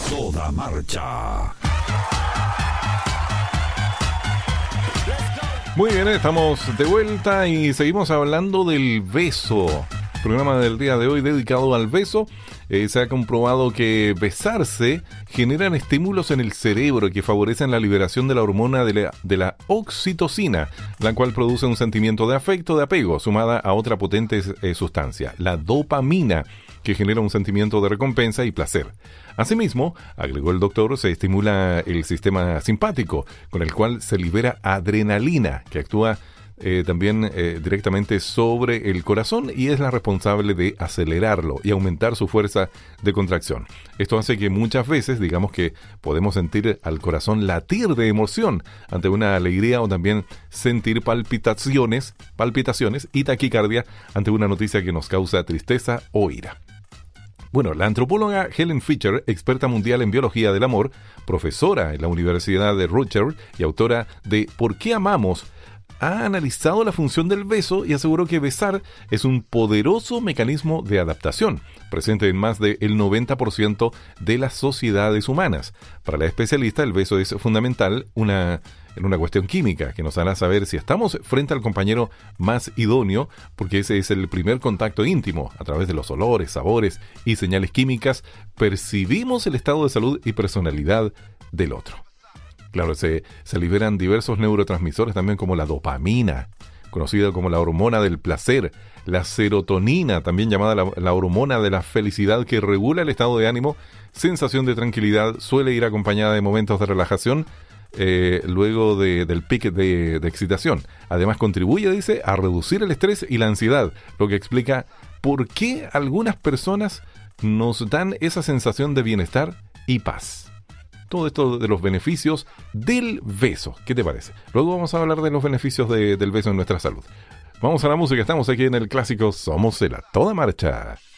Toda marcha. Muy bien, estamos de vuelta y seguimos hablando del beso. Programa del día de hoy dedicado al beso. Se ha comprobado que besarse generan estímulos en el cerebro que favorecen la liberación de la hormona de la oxitocina, la cual produce un sentimiento de afecto, de apego, sumada a otra potente sustancia, la dopamina, que genera un sentimiento de recompensa y placer. Asimismo, agregó el doctor, se estimula el sistema simpático, con el cual se libera adrenalina, que actúa también directamente sobre el corazón y es la responsable de acelerarlo y aumentar su fuerza de contracción. Esto hace que muchas veces, digamos que podemos sentir al corazón latir de emoción ante una alegría o también sentir palpitaciones y taquicardia ante una noticia que nos causa tristeza o ira. Bueno, la antropóloga Helen Fisher, experta mundial en biología del amor, profesora en la Universidad de Rutgers y autora de ¿Por qué amamos?, ha analizado la función del beso y aseguró que besar es un poderoso mecanismo de adaptación, presente en más del 90% de las sociedades humanas. Para la especialista, el beso es fundamental en una cuestión química que nos hará saber si estamos frente al compañero más idóneo, porque ese es el primer contacto íntimo. A través de los olores, sabores y señales químicas, percibimos el estado de salud y personalidad del otro. Claro, se liberan diversos neurotransmisores también como la dopamina, conocida como la hormona del placer, la serotonina, también llamada la hormona de la felicidad, que regula el estado de ánimo, sensación de tranquilidad, suele ir acompañada de momentos de relajación luego del pic de excitación. Además contribuye, dice, a reducir el estrés y la ansiedad, lo que explica por qué algunas personas nos dan esa sensación de bienestar y paz. Todo esto de los beneficios del beso. ¿Qué te parece? Luego vamos a hablar de los beneficios del beso en nuestra salud. Vamos a la música. Estamos aquí en el clásico Somos el A Toda Marcha.